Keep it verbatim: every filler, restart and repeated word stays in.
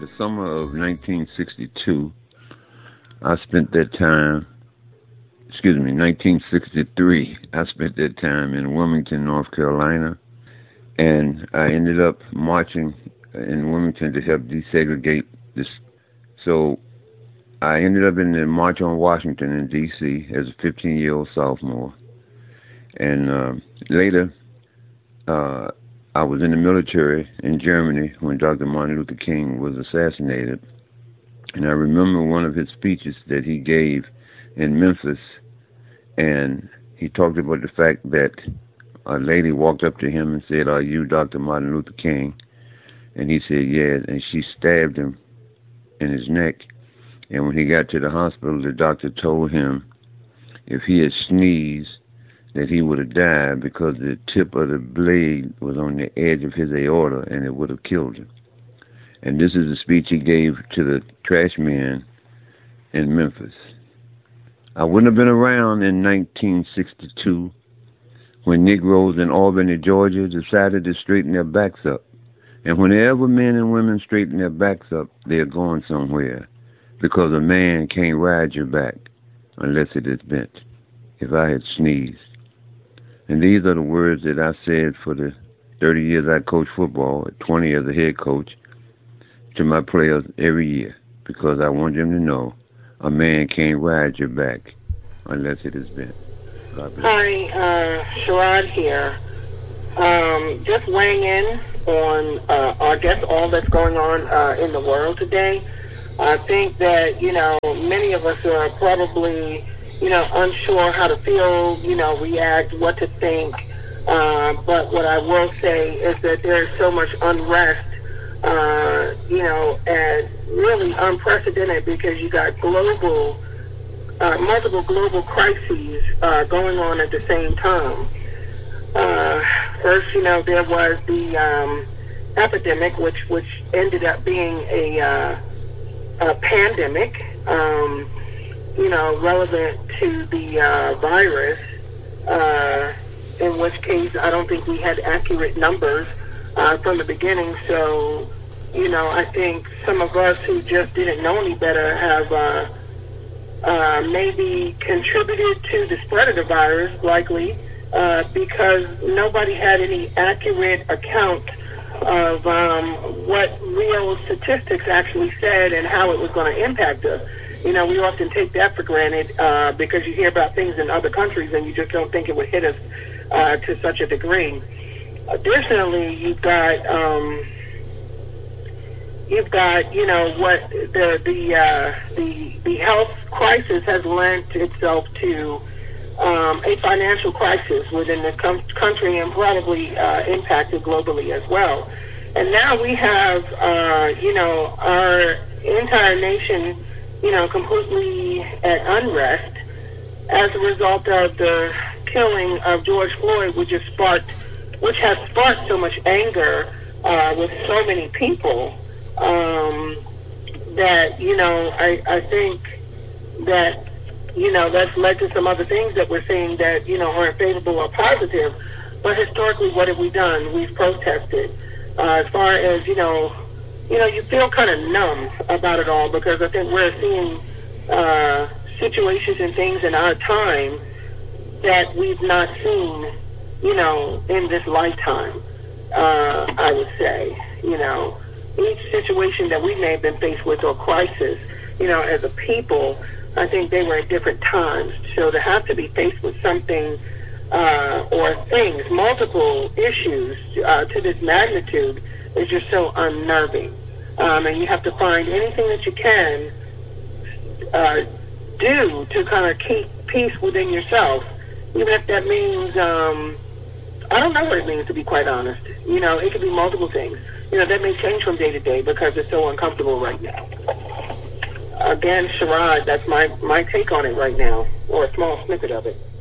the summer of nineteen sixty-two, I spent that time, excuse me, nineteen sixty-three, I spent that time in Wilmington, North Carolina, and I ended up marching in Wilmington to help desegregate this. So I ended up in the March on Washington in D C as a fifteen-year-old sophomore. And uh, later, uh, I was in the military in Germany when Doctor Martin Luther King was assassinated. And I remember one of his speeches that he gave in Memphis, and he talked about the fact that a lady walked up to him and said, "Are you Doctor Martin Luther King?" And he said, "Yeah," and she stabbed him in his neck. And when he got to the hospital, the doctor told him if he had sneezed, that he would have died because the tip of the blade was on the edge of his aorta and it would have killed him. And this is the speech he gave to the trash men in Memphis. I wouldn't have been around in nineteen sixty-two when Negroes in Albany, Georgia decided to straighten their backs up. And whenever men and women straighten their backs up, they're going somewhere, because a man can't ride your back unless it is bent. If I had sneezed. And these are the words that I said for the thirty years I coached football, twenty as a head coach, to my players every year, because I want them to know a man can't ride your back unless it is bent. God bless. Hi, uh, Sherrod here. Um, just weighing in on, uh, I guess, all that's going on uh, in the world today. I think that, you know, many of us are probably, you know, unsure how to feel, you know, react, what to think. Uh, but what I will say is that there's so much unrest, uh, you know, and really unprecedented, because you got global, uh, multiple global crises uh, going on at the same time. Uh, first, you know, there was the um, epidemic, which, which ended up being a, uh, a pandemic, um, you know, relevant to the uh, virus, uh, in which case I don't think we had accurate numbers uh, from the beginning. So, you know, I think some of us who just didn't know any better have uh, uh, maybe contributed to the spread of the virus, likely, uh, because nobody had any accurate account of um, what real statistics actually said and how it was going to impact us. You know, we often take that for granted uh, because you hear about things in other countries and you just don't think it would hit us uh, to such a degree. Additionally, you've got um, you've got you know what the the uh, the the health crisis has lent itself to um, a financial crisis within the com- country and probably uh, impacted globally as well. And now we have uh, you know our entire nation, you know, completely at unrest as a result of the killing of George Floyd, which has sparked, which has sparked so much anger uh, with so many people um, that, you know, I, I think that, you know, that's led to some other things that we're seeing that, you know, aren't favorable or positive. But historically, what have we done? We've protested. Uh, as far as, you know, you know, you feel kind of numb about it all, because I think we're seeing uh, situations and things in our time that we've not seen, you know, in this lifetime, uh, I would say. You know, each situation that we may have been faced with, or crisis, you know, as a people, I think they were at different times. So to have to be faced with something uh, or things, multiple issues uh, to this magnitude is just so unnerving. Um, and you have to find anything that you can uh, do to kind of keep peace within yourself, even if that means, um, I don't know what it means, to be quite honest. You know, it could be multiple things. You know, that may change from day to day because it's so uncomfortable right now. Again, Sherrod, that's my, my take on it right now, or a small snippet of it.